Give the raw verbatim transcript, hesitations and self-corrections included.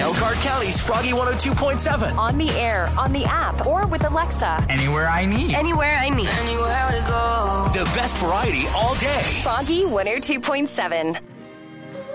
Elkhart County's Froggy one oh two point seven. On the air, on the app, or with Alexa. Anywhere I need. Anywhere I need. Anywhere we go. The best variety all day. Froggy one oh two point seven.